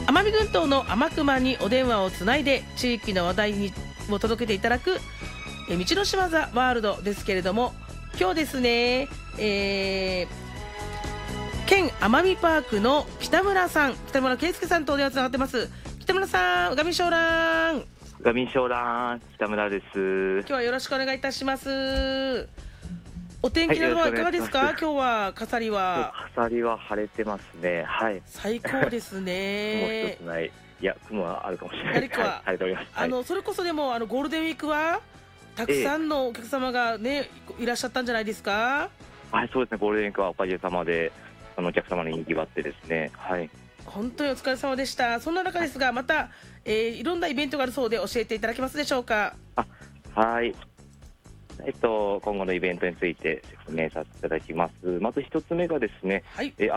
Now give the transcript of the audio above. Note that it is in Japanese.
奄美群島の天熊にお電話をつないで地域の話題を届けていただく道の島ザワールドですけれども、今日ですね、県奄美パークの北村圭介さんとお電話つながってます。北村さん、うがみしょうらん。 ガミンショーラン北村です。 今日はよろしくお願いいたします。お天気などはいかがですか？今日は笠利は。 笠利は晴れてますね。はい。 最高ですね。 雲一つない。いや、雲はあるかもしれない。 何かは、 はい、晴れております。はい、 それこそでもゴールデンウィークはたくさんのお客様がね、いらっしゃったんじゃないですか？ はい、そうですね。ゴールデンウィークはおかげさまでお客様に人気があってですね。はい。 本当にお疲れ様でした。そんな中ですが、また、いろんなイベントがあるそうで教えていただけますでしょうか？ はい。今後のイベントについて説明させていただきます。まず一つ目がですね、 はい。